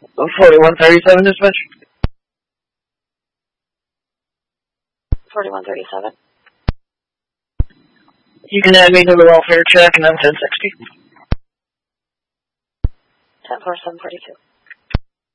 4137 dispatch. 4137. You can add me to the welfare check, and I'm 1060. 104742.